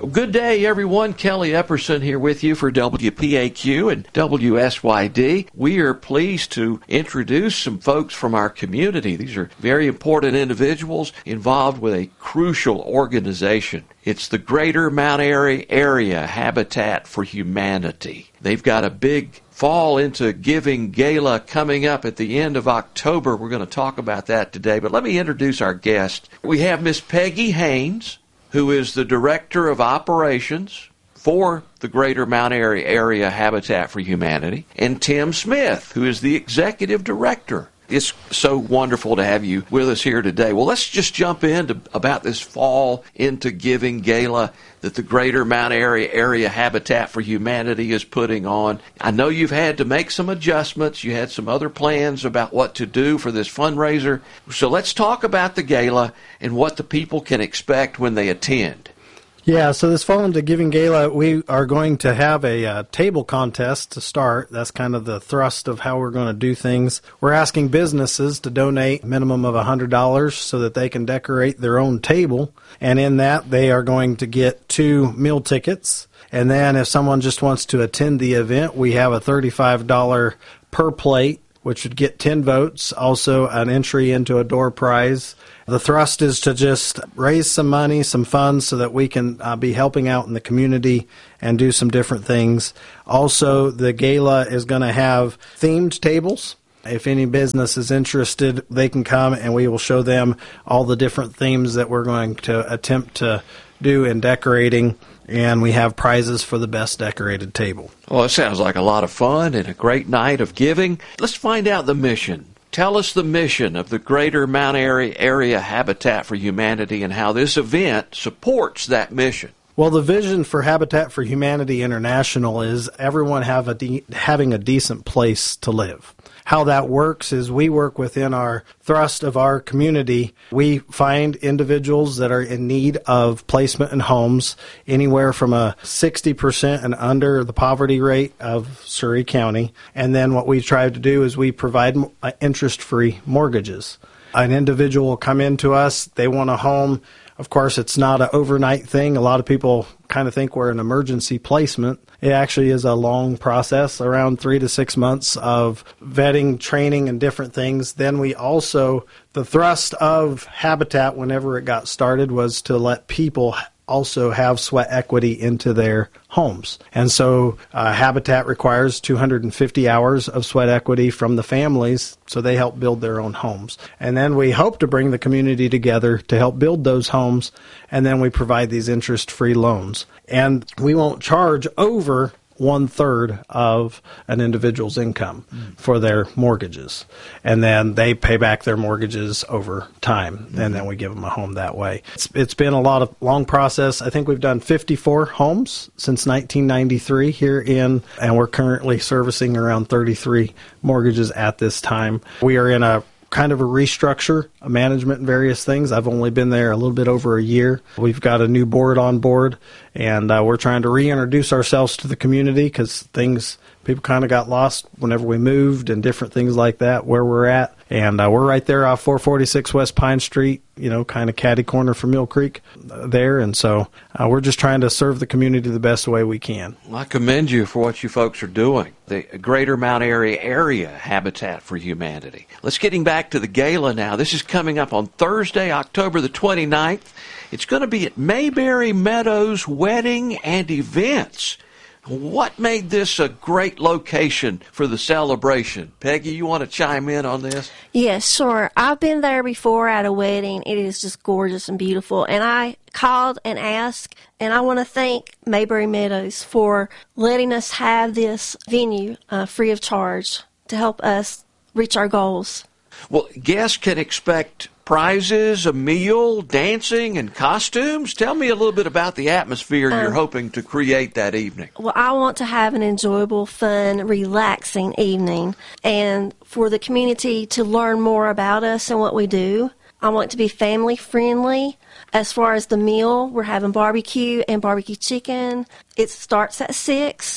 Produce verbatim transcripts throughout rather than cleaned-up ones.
Good day, everyone. Kelly Epperson here with you for W P A Q and W S Y D. We are pleased to introduce some folks from our community. These are very important individuals involved with a crucial organization. It's the Greater Mount Airy Area Habitat for Humanity. They've got a big Fall into Giving Gala coming up at the end of October. We're going to talk about that today, but let me introduce our guest. We have Miss Peggy Haynes, who is the Director of Operations for the Greater Mount Airy Area Habitat for Humanity, and Tim Smith, who is the Executive Director. It's so wonderful to have you with us here today. Well, let's just jump into about this Fall into Giving Gala that the Greater Mount Airy Area Habitat for Humanity is putting on. I know you've had to make some adjustments. You had some other plans about what to do for this fundraiser. So let's talk about the gala and what the people can expect when they attend. Yeah, so this Fall into Giving Gala, we are going to have a uh, table contest to start. That's kind of the thrust of how we're going to do things. We're asking businesses to donate a minimum of one hundred dollars so that they can decorate their own table. And in that, they are going to get two meal tickets. And then if someone just wants to attend the event, we have a thirty-five dollars per plate, which would get ten votes, also an entry into a door prize. The thrust is to just raise some money, some funds, so that we can uh, be helping out in the community and do some different things. Also, the gala is going to have themed tables. If any business is interested, they can come and we will show them all the different themes that we're going to attempt to do in decorating. And we have prizes for the best decorated table. Well, it sounds like a lot of fun and a great night of giving. Let's find out the mission. Tell us the mission of the Greater Mount Airy Area Habitat for Humanity and how this event supports that mission. Well, the vision for Habitat for Humanity International is everyone have a de- having a decent place to live. How that works is we work within our thrust of our community. We find individuals that are in need of placement in homes, anywhere from a sixty percent and under the poverty rate of Surrey County. And then what we try to do is we provide interest-free mortgages. An individual will come into us, they want a home. Of course, it's not an overnight thing. A lot of people kind of think we're an emergency placement. It actually is a long process, around three to six months of vetting, training, and different things. Then we also, the thrust of Habitat whenever it got started was to let people also have sweat equity into their homes. And so uh, Habitat requires two hundred fifty hours of sweat equity from the families so they help build their own homes. And then we hope to bring the community together to help build those homes, and then we provide these interest-free loans. And we won't charge over one-third of an individual's income mm. for their mortgages. And then they pay back their mortgages over time, mm-hmm. and then we give them a home that way. It's, it's been a lot of long process. I think we've done fifty-four homes since nineteen ninety-three here in, and we're currently servicing around thirty-three mortgages at this time. We are in a kind of a restructure, a management and various things. I've only been there a little bit over a year. We've got a new board on board, and uh, we're trying to reintroduce ourselves to the community because things, people kind of got lost whenever we moved and different things like that, where we're at. And uh, we're right there off four forty-six West Pine Street, you know, kind of catty corner from Mill Creek uh, there. And so uh, we're just trying to serve the community the best way we can. Well, I commend you for what you folks are doing. The Greater Mount Airy Area Habitat for Humanity. Let's getting back to the gala now. This is coming up on Thursday, October the twenty-ninth. It's going to be at Mayberry Meadows Wedding and Events. What made this a great location for the celebration? Peggy, you want to chime in on this? Yes, sure. I've been there before at a wedding. It is just gorgeous and beautiful. And I called and asked, and I want to thank Mayberry Meadows for letting us have this venue uh, free of charge to help us reach our goals. Well, guests can expect prizes, a meal, dancing, and costumes. Tell me a little bit about the atmosphere um, you're hoping to create that evening. Well, I want to have an enjoyable, fun, relaxing evening, and for the community to learn more about us and what we do. I want it to be family friendly. As far as the meal, we're having barbecue and barbecue chicken. It starts at six.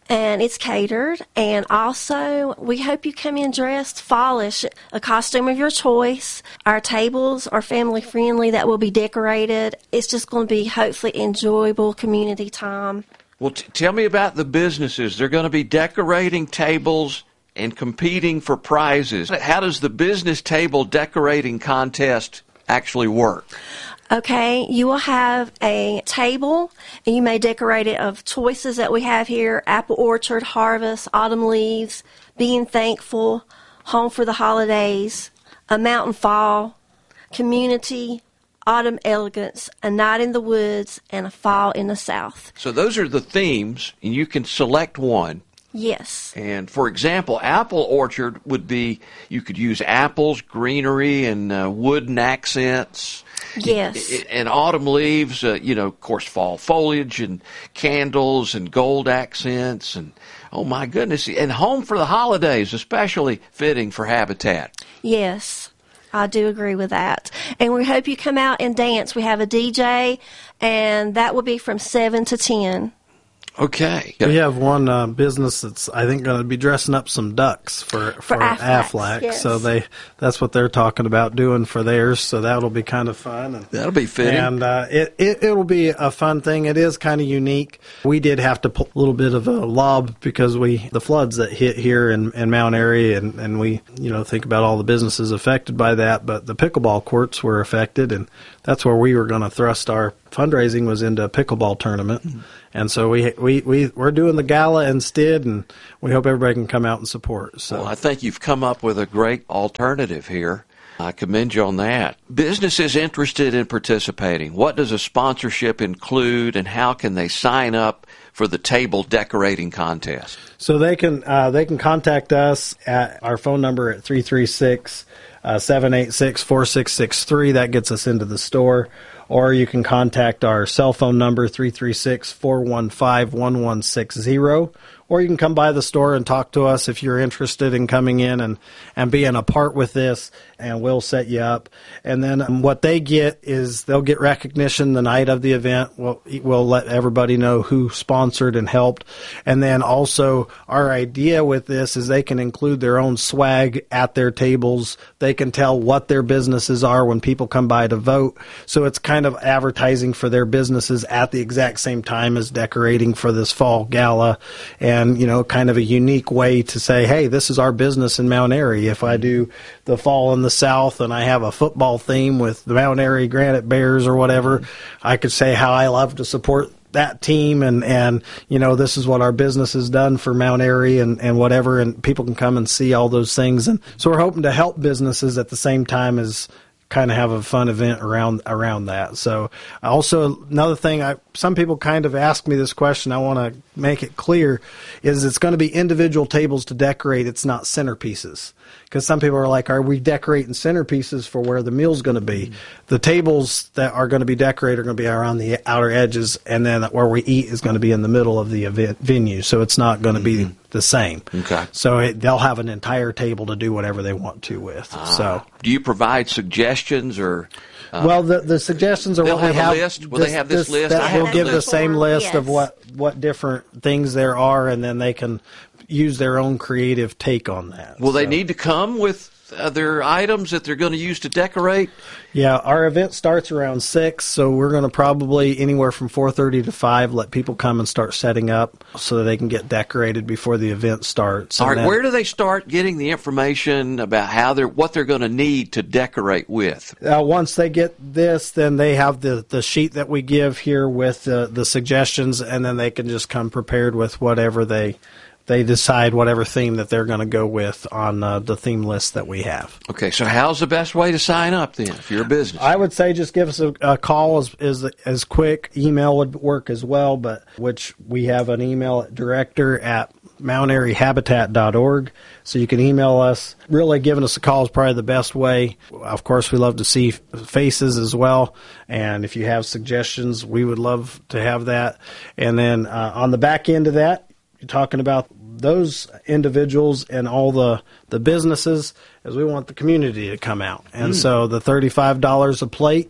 and it's catered. And also, we hope you come in dressed fallish, a costume of your choice. Our tables are family friendly, that will be decorated. It's just going to be hopefully enjoyable community time. Well, t- tell me about the businesses. They're going to be decorating tables and competing for prizes. How does the business table decorating contest actually work? Okay, you will have a table, and you may decorate it of choices that we have here: Apple Orchard, Harvest, Autumn Leaves, Being Thankful, Home for the Holidays, A Mountain Fall, Community, Autumn Elegance, A Night in the Woods, and A Fall in the South. So those are the themes, and you can select one. Yes. And, for example, Apple Orchard would be, you could use apples, greenery, and uh, wooden accents. Yes. And Autumn Leaves, uh, you know, of course, fall foliage and candles and gold accents. And, oh, my goodness. And Home for the Holidays, especially fitting for Habitat. Yes. I do agree with that. And we hope you come out and dance. We have a D J, and that will be from seven to ten. Okay. We have one uh, business that's, I think, going to be dressing up some ducks for, for, For Aflac, Aflac. yes. So they that's what they're talking about doing for theirs. So that'll be kind of fun. And, That'll be fitting. And uh, it, it, it'll be a fun thing. It is kind of unique. We did have to pull a little bit of a lob because we the floods that hit here in, in Mount Airy, and, and we, you know, think about all the businesses affected by that. But the pickleball courts were affected, and that's where we were going to thrust our fundraising, was into a pickleball tournament. Mm-hmm. And so we, we, we, we're doing the gala instead, and we hope everybody can come out and support. So Well, I think you've come up with a great alternative here. I commend you on that. Businesses interested in participating, what does a sponsorship include, and how can they sign up for the table decorating contest? So they can uh, they can contact us at our phone number at three three six, seven eight six, four six six three. That gets us into the store. Or you can contact our cell phone number, three three six, four one five, one one six zero. Or you can come by the store and talk to us if you're interested in coming in and, and being a part with this, and we'll set you up. And then um, what they get is they'll get recognition the night of the event. We'll, we'll let everybody know who sponsored and helped. And then also our idea with this is they can include their own swag at their tables. They can tell what their businesses are when people come by to vote. So it's kind of advertising for their businesses at the exact same time as decorating for this fall gala. And And, you know, kind of a unique way to say, hey, this is our business in Mount Airy. If I do the Fall in the South and I have a football theme with the Mount Airy Granite Bears or whatever, I could say how I love to support that team, and, and you know, this is what our business has done for Mount Airy and, and whatever, and people can come and see all those things. And so we're hoping to help businesses at the same time as kind of have a fun event around around that. So also another thing, I some people kind of ask me this question. I want to make it clear, is it's going to be individual tables to decorate. It's not centerpieces. Because some people are like, are we decorating centerpieces for where the meal's going to be? Mm-hmm. The tables that are going to be decorated are going to be around the outer edges, and then where we eat is going to be in the middle of the event venue. So it's not going to mm-hmm. be the same. Okay. So it, they'll have an entire table to do whatever they want to with. Ah. So do you provide suggestions or? Uh, well, the the suggestions are what we have. have. A list? Will this, they have this, this list? That we'll give the list. same list yes. of what what different things there are, and then they can use their own creative take on that. Will so. they need to come with other items that they're going to use to decorate? Yeah, our event starts around six, so we're going to probably anywhere from four thirty to five let people come and start setting up so that they can get decorated before the event starts. All right, then, where do they start getting the information about how they're what they're going to need to decorate with? Uh, once they get this, then they have the, the sheet that we give here with the, the suggestions, and then they can just come prepared with whatever they they decide, whatever theme that they're going to go with on uh, the theme list that we have. Okay, so how's the best way to sign up then if you're a business? I would say just give us a, a call as, as as quick. Email would work as well, but which we have an email at director at mount airy habitat dot org. So you can email us. Really, giving us a call is probably the best way. Of course, we love to see faces as well. And if you have suggestions, we would love to have that. And then uh, on the back end of that, you're talking about those individuals and all the, the businesses, as we want the community to come out. And mm. so the thirty-five dollars a plate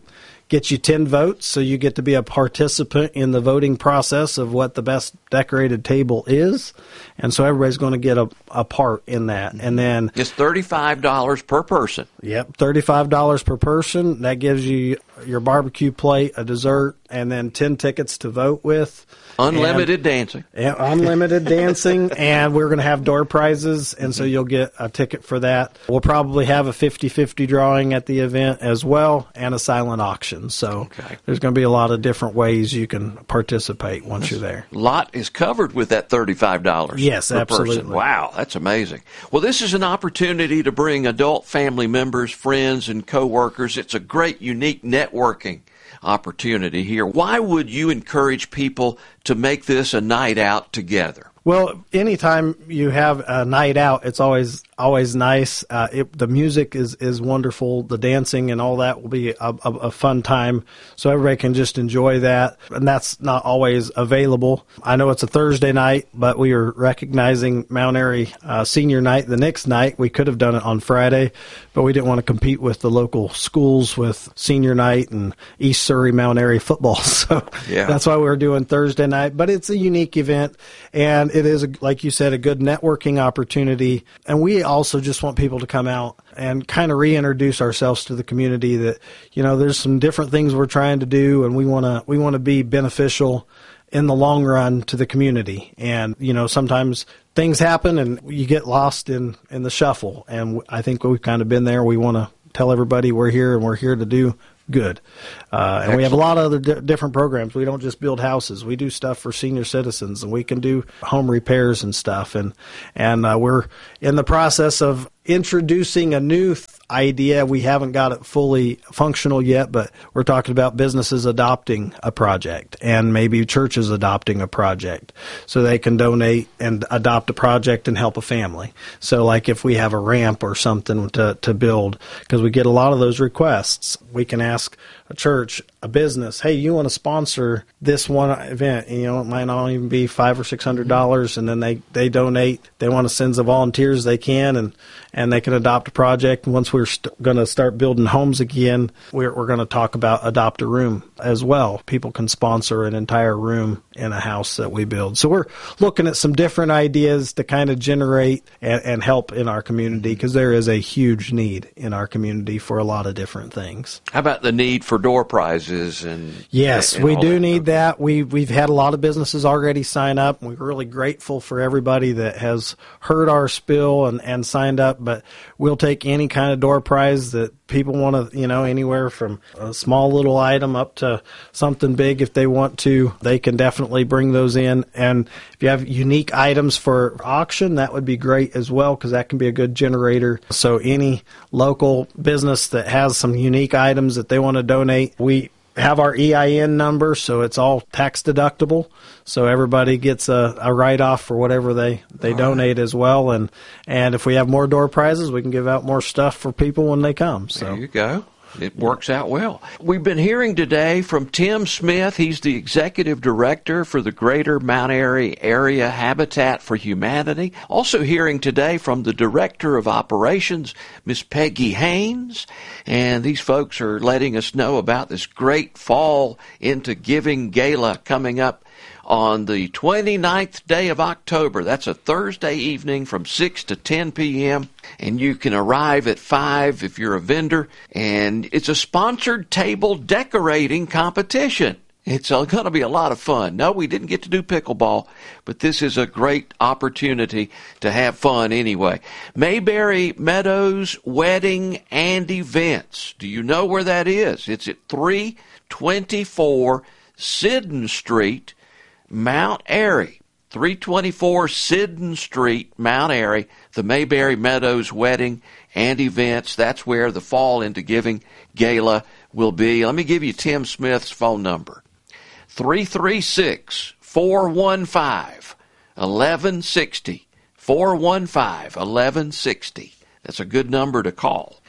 get you ten votes, so you get to be a participant in the voting process of what the best decorated table is. And so everybody's going to get a, a part in that. And then it's thirty-five dollars per person. Yep, thirty-five dollars per person. That gives you your barbecue plate, a dessert, and then ten tickets to vote with. Unlimited and, dancing. Yeah, unlimited dancing, and we're going to have door prizes, and so you'll get a ticket for that. We'll probably have a fifty-fifty drawing at the event as well, and a silent auction. So okay. There's going to be a lot of different ways you can participate once that's, you're there. A lot is covered with that thirty-five dollars yes, per absolutely. person. Wow, that's amazing. Well, this is an opportunity to bring adult family members, friends, and coworkers. It's a great, unique networking opportunity here. Why would you encourage people to make this a night out together? Well, anytime you have a night out, it's always always nice. Uh, it, the music is, is wonderful. The dancing and all that will be a, a, a fun time, so everybody can just enjoy that. And that's not always available. I know it's a Thursday night, but we are recognizing Mount Airy uh, Senior Night the next night. We could have done it on Friday, but we didn't want to compete with the local schools with Senior Night and East Surrey Mount Airy football. So yeah. That's why we were doing Thursday night. But it's a unique event, and it is, a, like you said, a good networking opportunity. And we also just want people to come out and kind of reintroduce ourselves to the community that, you know, there's some different things we're trying to do, and we want to we want to be beneficial in the long run to the community. And, you know, sometimes things happen and you get lost in, in the shuffle. And I think we've kind of been there. We want to tell everybody we're here and we're here to do good. Uh, and we have a lot of other di- different programs. We don't just build houses. We do stuff for senior citizens, and we can do home repairs and stuff. And, and uh, we're in the process of introducing a new th- idea. We haven't got it fully functional yet, but we're talking about businesses adopting a project and maybe churches adopting a project so they can donate and adopt a project and help a family. So like if we have a ramp or something to, to build, because we get a lot of those requests, we can ask a church, a business, hey, you want to sponsor this one event? You know, it might not even be five or six hundred dollars, and then they, they donate. They want to send the volunteers they can, and, and they can adopt a project. And once we're st- going to start building homes again, we're we're going to talk about adopt a room as well. People can sponsor an entire room in a house that we build. So we're looking at some different ideas to kind of generate and, and help in our community, because there is a huge need in our community for a lot of different things. How about the need for door prizes? And yes, and we do that? need that. We we've had a lot of businesses already sign up. We're really grateful for everybody that has heard our spiel and, and signed up. But we'll take any kind of door prize that people want to, you know, anywhere from a small little item up to something big. If they want to, they can definitely bring those in. And if you have unique items for auction, that would be great as well, because that can be a good generator. So any local business that has some unique items that they want to donate, we have our E I N number, so it's all tax deductible. So everybody gets a, a write-off for whatever they, they all donate right. as well. And, and if we have more door prizes, we can give out more stuff for people when they come. So there you go. It works out well. We've been hearing today from Tim Smith. He's the Executive Director for the Greater Mount Airy Area Habitat for Humanity. Also hearing today from the Director of Operations, Miss Peggy Haynes. And these folks are letting us know about this great Fall into Giving Gala coming up on the twenty-ninth day of October. That's a Thursday evening from six to ten p.m. And you can arrive at five if you're a vendor. And it's a sponsored table decorating competition. It's going to be a lot of fun. No, we didn't get to do pickleball, but this is a great opportunity to have fun anyway. Mayberry Meadows Wedding and Events. Do you know where that is? It's at three twenty-four Siddon Street, Mount Airy. three twenty-four Siddon Street, Mount Airy, the Mayberry Meadows Wedding and Events. That's where the Fall into Giving Gala will be. Let me give you Tim Smith's phone number. three three six, four one five, one one six zero. four one five, one one six zero. That's a good number to call.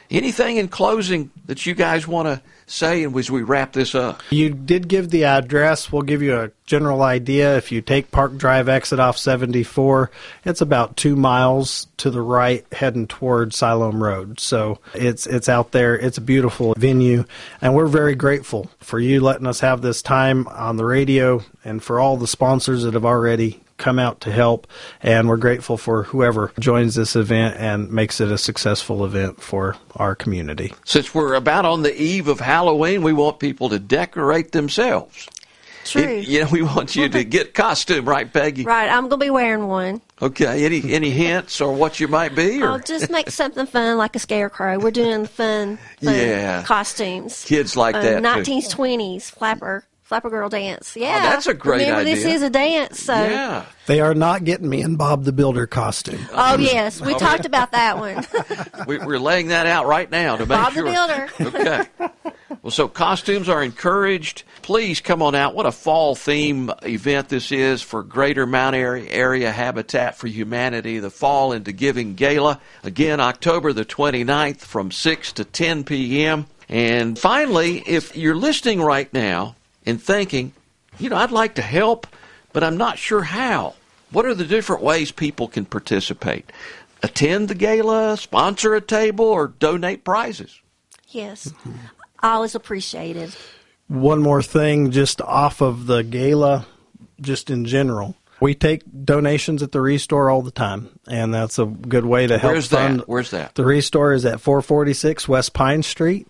Anything in closing that you guys want to say as we wrap this up? You did give the address. We'll give you a general idea. If you take Park Drive exit off seventy-four, it's about two miles to the right heading toward Siloam Road. So it's it's out there. It's a beautiful venue, and we're very grateful for you letting us have this time on the radio and for all the sponsors that have already come out to help, and we're grateful for whoever joins this event and makes it a successful event for our community. Since we're about on the eve of Halloween, we want people to decorate themselves. True. It, you know, we want you to get costume, right, Peggy? Right. I'm going to be wearing one. Okay. Any any hints or what you might be? Or? I'll just make something fun like a scarecrow. We're doing fun, fun yeah. costumes. Kids like uh, that, nineteen twenties flapper. Flapper Girl dance. Yeah. Oh, that's a great Remember, idea. this is a dance. So. Yeah. They are not getting me in Bob the Builder costume. Oh, yes. We talked about that one. we, we're laying that out right now to make Bob sure. Bob the Builder. Okay. Well, so costumes are encouraged. Please come on out. What a fall theme event this is for Greater Mount Airy Area Habitat for Humanity, the Fall into Giving Gala. Again, October the twenty-ninth from six to ten p.m. And finally, if you're listening right now and thinking, you know, I'd like to help, but I'm not sure how. What are the different ways people can participate? Attend the gala, sponsor a table, or donate prizes? Yes. Always appreciated. One more thing, just off of the gala, just in general. We take donations at the Restore all the time, and that's a good way to help Where's fund. that? Where's that? The Restore is at four forty-six West Pine Street.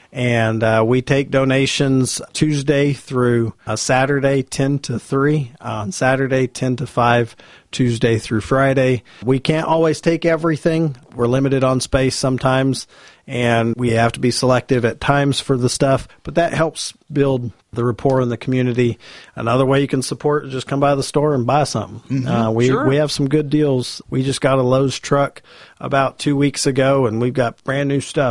And uh, we take donations Tuesday through uh, Saturday, ten to three. On Saturday, ten to five. Tuesday through Friday. We can't always take everything. We're limited on space sometimes, and we have to be selective at times for the stuff. But that helps build the rapport in the community. Another way you can support is just come by the store and buy something. Mm-hmm. Uh, we Sure. we have some good deals. We just got a Lowe's truck about two weeks ago, and we've got brand new stuff.